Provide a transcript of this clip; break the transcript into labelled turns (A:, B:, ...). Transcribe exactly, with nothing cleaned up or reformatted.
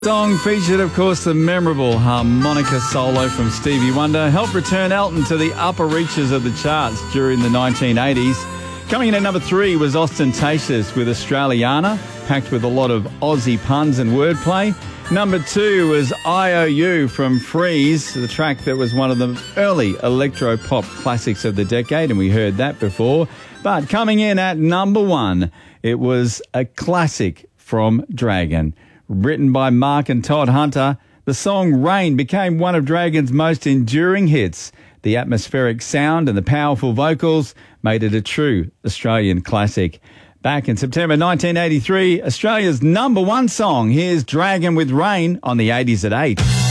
A: Song featured, of course, the memorable harmonica solo from Stevie Wonder, helped return Elton to the upper reaches of the charts during the nineteen eighties. Coming in at number three was Ostentatious with Australiana, packed with a lot of Aussie puns and wordplay. Number two was I O U from Freeze, the track that was one of the early electro-pop classics of the decade, and we heard that before. But coming in at number one, it was a classic from Dragon. Written by Mark and Todd Hunter, the song Rain became one of Dragon's most enduring hits. The atmospheric sound and the powerful vocals made it a true Australian classic. Back in September nineteen eighty-three, Australia's number one song. Here's Dragon with Rain on the eighties at eight.